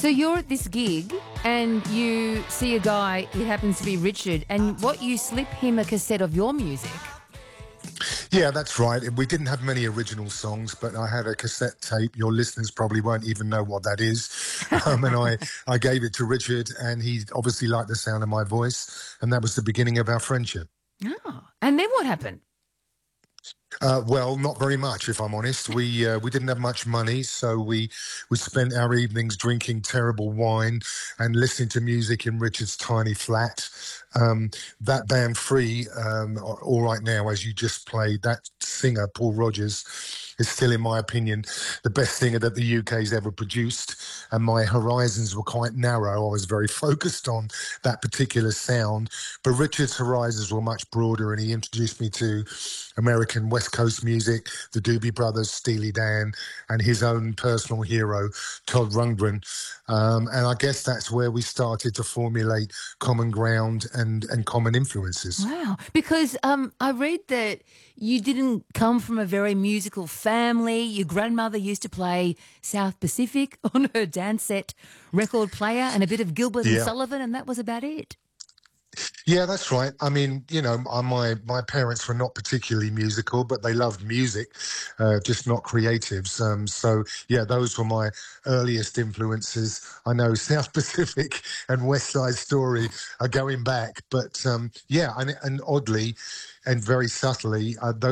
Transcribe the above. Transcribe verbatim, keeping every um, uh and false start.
So you're at this gig and you see a guy, it happens to be Richard, and what, you slip him a cassette of your music? Yeah, that's right. We didn't have many original songs, but I had a cassette tape. Your listeners probably won't even know what that is. Um, and I, I gave it to Richard, and he obviously liked the sound of my voice, and that was the beginning of our friendship. Oh, and then what happened? Uh, well, not very much, if I'm honest. We uh, we didn't have much money, so we we spent our evenings drinking terrible wine and listening to music in Richard's tiny flat. Um, that band Free, um, All Right Now, as you just played, that singer, Paul Rodgers, is still, in my opinion, the best singer that the U K's ever produced. And my horizons were quite narrow. I was very focused on that particular sound. But Richard's horizons were much broader, and he introduced me to American West Coast music, the Doobie Brothers, Steely Dan, and his own personal hero, Todd Rundgren. Um, and I guess that's where we started to formulate common ground and, and common influences. Wow. Because um, I read that you didn't come from a very musical family. Your grandmother used to play South Pacific on her dance set record player and a bit of Gilbert and Yeah. Sullivan, and that was about it. Yeah, that's right. I mean, you know, uh, my my parents were not particularly musical, but they loved music, uh, just not creatives. Um, so, yeah, those were my earliest influences. I know South Pacific and West Side Story are going back, but um, yeah, and, and oddly and very subtly, uh, those